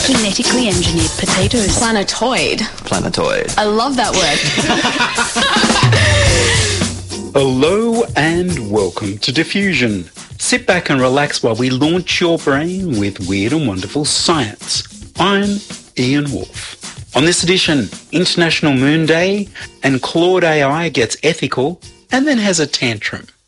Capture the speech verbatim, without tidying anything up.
Genetically engineered potatoes. Planetoid. Planetoid. I love that word. Hello and welcome to Diffusion. Sit back and relax while we launch your brain with weird and wonderful science. I'm Ian Wolfe. On this edition, International Moon Day, and Claude A I gets ethical and then has a tantrum.